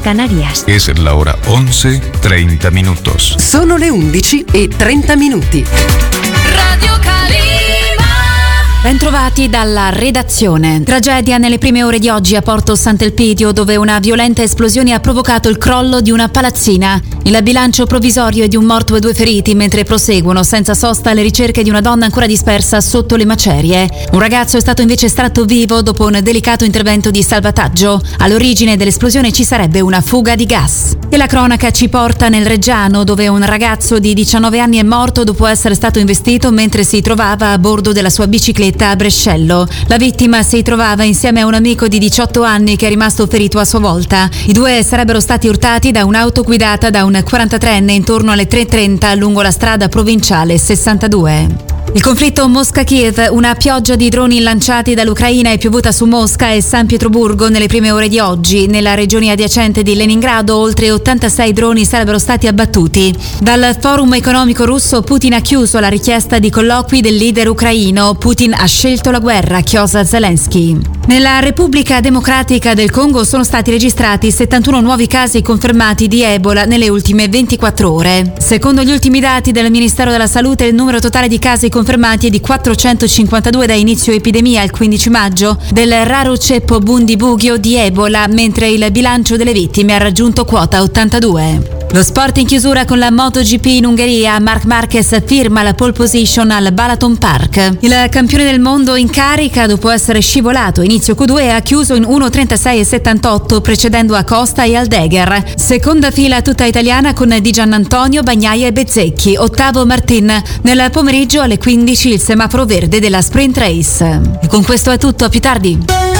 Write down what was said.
Canarias. Es la hora 11:30 minutos. Sono le 11:30. Radio Calima. Bentrovati dalla redazione. Tragedia nelle prime ore di oggi a Porto Sant'Elpidio, dove una violenta esplosione ha provocato il crollo di una palazzina. Il bilancio provvisorio è di un morto e 2 feriti, mentre proseguono senza sosta le ricerche di una donna ancora dispersa sotto le macerie. Un ragazzo è stato invece estratto vivo dopo un delicato intervento di salvataggio. All'origine dell'esplosione ci sarebbe una fuga di gas. E la cronaca ci porta nel Reggiano, dove un ragazzo di 19 anni è morto dopo essere stato investito mentre si trovava a bordo della sua bicicletta a Brescello. La vittima si trovava insieme a un amico di 18 anni che è rimasto ferito a sua volta. I due sarebbero stati urtati da un'auto guidata da un 43enne intorno alle 3:30 lungo la strada provinciale 62. Il conflitto Mosca-Kiev, una pioggia di droni lanciati dall'Ucraina è piovuta su Mosca e San Pietroburgo nelle prime ore di oggi. Nella regione adiacente di Leningrado oltre 86 droni sarebbero stati abbattuti. Dal forum economico russo Putin ha chiuso la richiesta di colloqui del leader ucraino. Putin ha scelto la guerra, chiosa Zelensky. Nella Repubblica Democratica del Congo sono stati registrati 71 nuovi casi confermati di Ebola nelle ultime 24 ore. Secondo gli ultimi dati del Ministero della Salute, il numero totale di casi confermati è di 452 da inizio epidemia al 15 maggio del raro ceppo Bundibugyo di Ebola, mentre il bilancio delle vittime ha raggiunto quota 82. Lo sport in chiusura con la MotoGP in Ungheria. Marc Marquez firma la pole position al Balaton Park. Il campione del mondo in carica, dopo essere scivolato inizio Q2, ha chiuso in 1:36,78 precedendo Acosta e Aldegher. Seconda fila tutta italiana con Di Giannantonio, Bagnaia e Bezzecchi. Ottavo Martin. Nel pomeriggio alle 15 il semaforo verde della Sprint Race. E con questo è tutto, a più tardi.